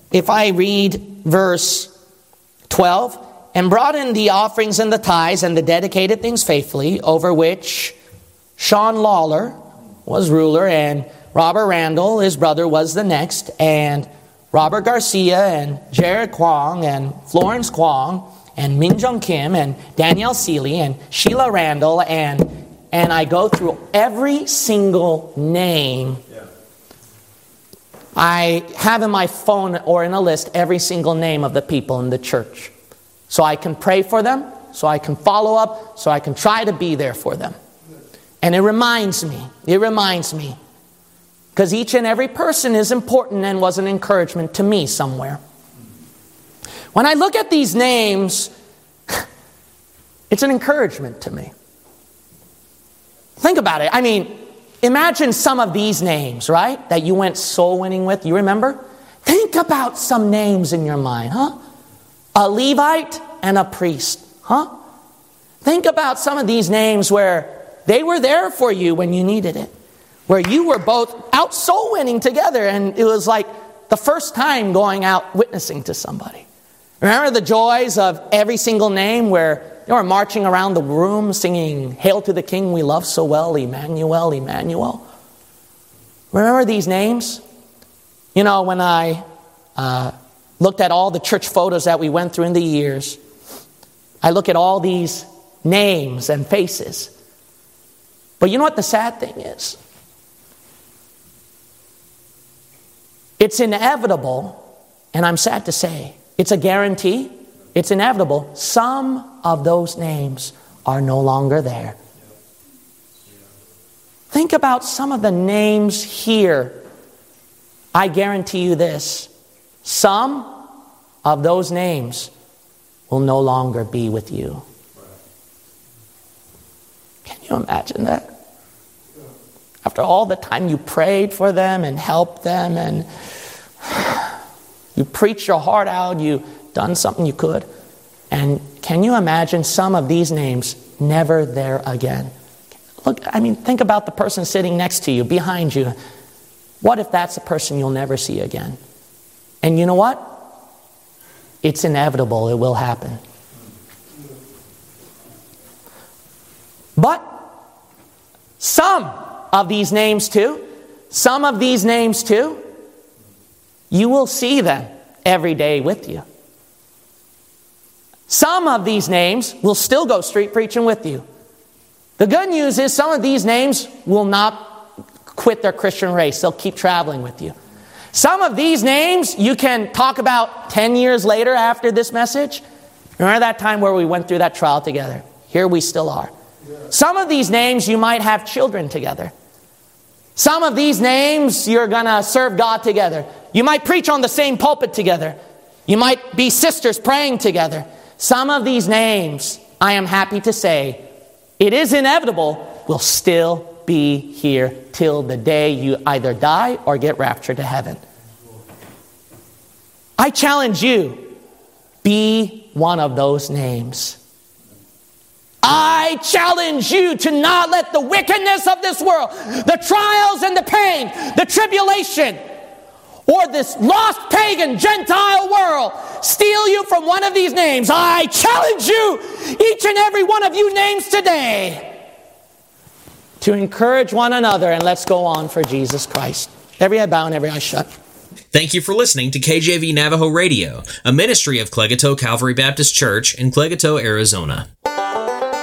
if I read verse 12, and brought in the offerings and the tithes and the dedicated things faithfully, over which Sean Lawler was ruler, and Robert Randall, his brother, was the next, and Robert Garcia, and Jared Kwong, and Florence Kwong, and Min Jung Kim, and Danielle Seeley, and Sheila Randall, and I go through every single name. I have in my phone or in a list every single name of the people in the church. So I can pray for them, so I can follow up, so I can try to be there for them. And it reminds me, because each and every person is important and was an encouragement to me somewhere. When I look at these names, it's an encouragement to me. Think about it. I mean, imagine some of these names, right? That you went soul winning with. You remember? Think about some names in your mind, huh? A Levite and a priest, huh? Think about some of these names where they were there for you when you needed it. Where you were both out soul winning together, and it was like the first time going out witnessing to somebody. Remember the joys of every single name where they were marching around the room singing, "Hail to the King we love so well, Emmanuel, Emmanuel." Remember these names? You know, when I looked at all the church photos that we went through in the years, I look at all these names and faces. But you know what the sad thing is? It's inevitable, and I'm sad to say, it's a guarantee, it's inevitable. Some of those names are no longer there. Think about some of the names here. I guarantee you this. Some of those names will no longer be with you. Can you imagine that? After all the time you prayed for them and helped them and you preached your heart out, you done something you could. And can you imagine some of these names never there again? Look, I mean, think about the person sitting next to you, behind you. What if that's a person you'll never see again? And you know what? It's inevitable. It will happen. But some of these names too, you will see them every day with you. Some of these names will still go street preaching with you. The good news is some of these names will not quit their Christian race. They'll keep traveling with you. Some of these names you can talk about 10 years later after this message. Remember that time where we went through that trial together? Here we still are. Some of these names you might have children together. Some of these names you're going to serve God together. You might preach on the same pulpit together. You might be sisters praying together. Some of these names, I am happy to say, it is inevitable, will still be here till the day you either die or get raptured to heaven. I challenge you, be one of those names. I challenge you to not let the wickedness of this world, the trials and the pain, the tribulation, or this lost pagan Gentile world steal you from one of these names. I challenge you, each and every one of you names today, to encourage one another, and let's go on for Jesus Christ. Every eye bow and every eye shut. Thank you for listening to KJV Navajo Radio, a ministry of Clegato Calvary Baptist Church in Clegato, Arizona.